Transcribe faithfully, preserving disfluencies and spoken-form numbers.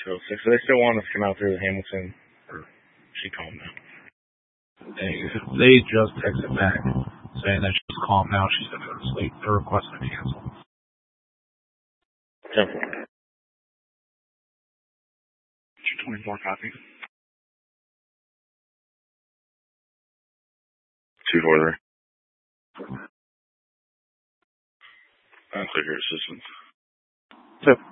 two oh six. So they still want us to come out there to Hamilton, or she calmed now. They, they just texted back saying that she's calm now. She's going to go to sleep. They're requesting to cancel. Simple. two twenty-four copy. two four three. I'll take your assistance. Yep.